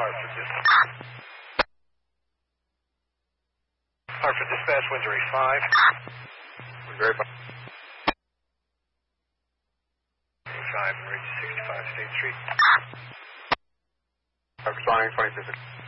Hartford dispatch, Windsor 5. Windsor 5. 5 and Ridge 65 State Street. Responding 26.